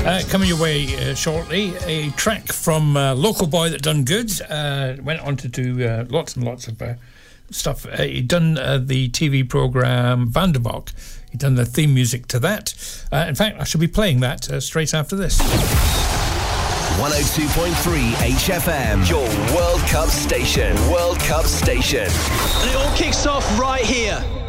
Coming your way shortly, a track from local boy that done good. Went on to do lots and lots of stuff. He'd done the TV programme Vandervalk. He'd done the theme music to that. In fact, I shall be playing that straight after this. 102.3 HFM, your World Cup station. World Cup station. And it all kicks off right here.